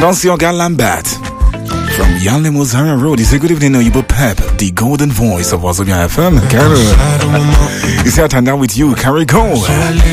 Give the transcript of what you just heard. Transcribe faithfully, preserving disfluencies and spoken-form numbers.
Monsieur Lambert from Yanle Mozara Road. He said, good evening, Oyibo Pep, the golden voice of Wazobia F M. Carol. He said, I'm down with you. Carry go.